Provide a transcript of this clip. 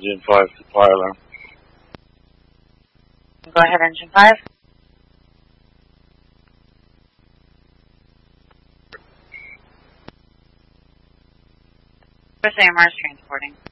Engine 5 to fire alarm. Go ahead, Engine 5. For AMR is transporting.